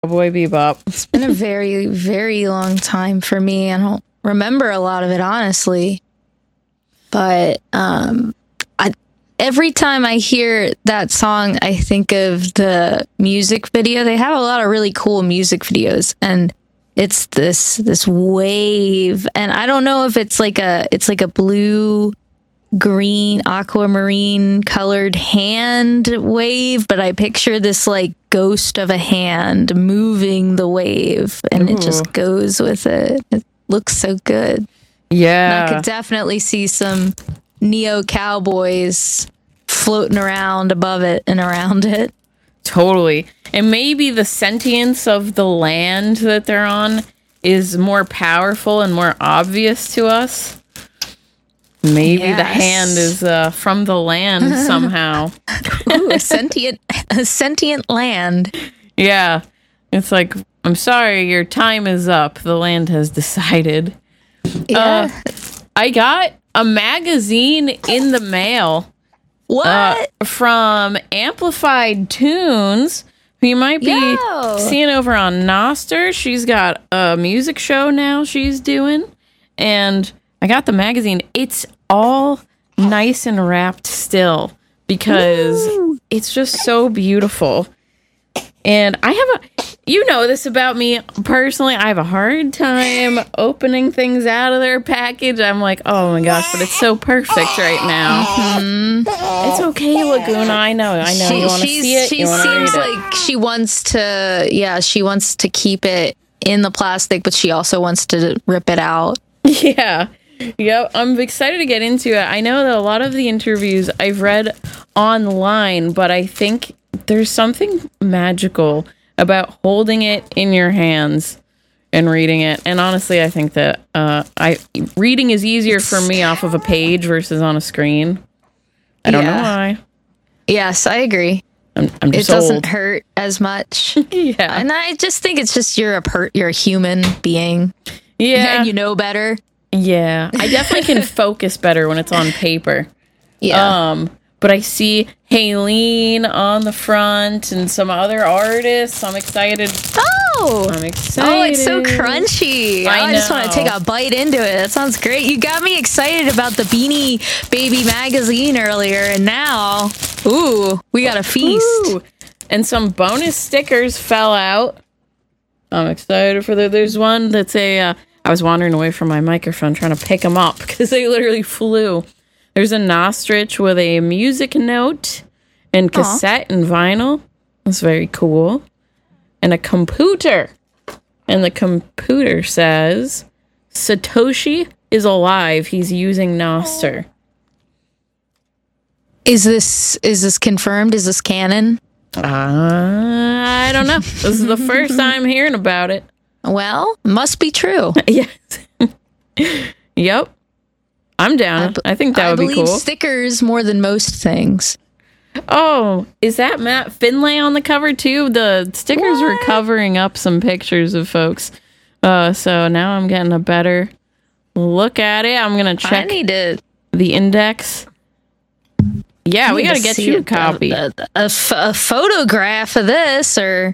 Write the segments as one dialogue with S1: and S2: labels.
S1: Cowboy Bebop.
S2: It's been a very, very long time for me. I don't remember a lot of it, honestly. But every time I hear that song, I think of the music video. They have a lot of really cool music videos, and it's this wave, and I don't know if it's like a blue, green, aquamarine colored hand wave, but I picture this like ghost of a hand moving the wave, and it just goes with it. It looks so good.
S1: Yeah.
S2: And I could definitely see some Neo cowboys floating around above it and around it.
S1: Totally. And maybe the sentience of the land that they're on is more powerful and more obvious to us. Maybe the hand is from the land somehow.
S2: Ooh, a sentient land.
S1: Yeah. It's like, I'm sorry, your time is up. The land has decided.
S2: Yeah.
S1: I got a magazine in the mail.
S2: What?
S1: From Amplified Tunes, who you might be seeing over on Nostr. She's got a music show now she's doing. And I got the magazine. It's all nice and wrapped still because it's just so beautiful. And I have you know this about me personally, I have a hard time opening things out of their package. I'm like, oh my gosh, but it's so perfect right now. Mm-hmm. It's okay, Laguna. I know you want to see it.
S2: She seems like she wants to keep it in the plastic, but she also wants to rip it out.
S1: Yeah. Yep, I'm excited to get into it. I know that a lot of the interviews I've read online, but I think there's something magical about holding it in your hands and reading it. And honestly, I think that reading is easier for me off of a page versus on a screen. I don't know why.
S2: Yes, I agree.
S1: I'm just
S2: it doesn't
S1: old.
S2: hurt as much.
S1: Yeah.
S2: And I just think it's just you're a human being.
S1: Yeah.
S2: And you know better.
S1: Yeah. I definitely can focus better when it's on paper.
S2: Yeah.
S1: But I see Haleen on the front and some other artists. I'm excited. I'm excited.
S2: Oh, it's so crunchy. I just want to take a bite into it. That sounds great. You got me excited about the Beanie Baby magazine earlier, and now, we got a feast.
S1: Ooh. And some bonus stickers fell out. I'm excited for that. There's one that's I was wandering away from my microphone trying to pick them up because they literally flew. There's a Nostrich with a music note and cassette and vinyl. That's very cool. And a computer. And the computer says, Satoshi is alive. He's using Nostr.
S2: Is this confirmed? Is this canon?
S1: I don't know. This is the first time hearing about it.
S2: Well, must be true.
S1: Yes. Yep. I'm down. I think that would be cool.
S2: I believe stickers more than most things.
S1: Oh, is that Matt Finlay on the cover too? The stickers were covering up some pictures of folks. So now I'm getting a better look at it. I'm going to check the index. Yeah, we got to get you a copy.
S2: A photograph of this or...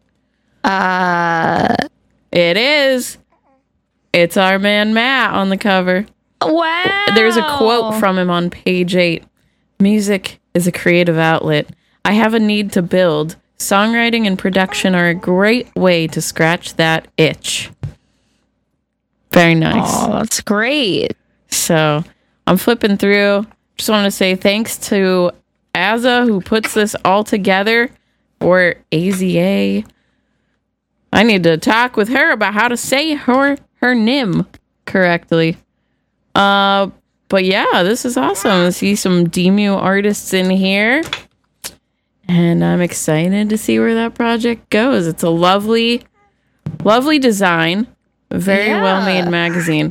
S1: It is. It's our man Matt on the cover.
S2: Wow.
S1: There's a quote from him on page 8. Music is a creative outlet. I have a need to build. Songwriting and production are a great way to scratch that itch. Very nice.
S2: Oh, that's great.
S1: So I'm flipping through. Just want to say thanks to Azza who puts this all together, or AZA. I need to talk with her about how to say her name correctly. But yeah, this is awesome to see some Demu artists in here. And I'm excited to see where that project goes. It's a lovely, lovely design. Very well-made magazine.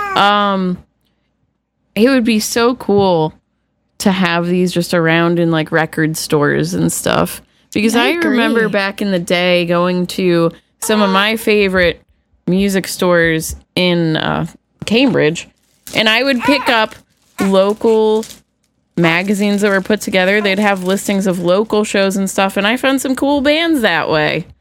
S1: It would be so cool to have these just around in like record stores and stuff. Because I remember back in the day going to some of my favorite music stores in Cambridge, and I would pick up local magazines that were put together. They'd have listings of local shows and stuff, and I found some cool bands that way.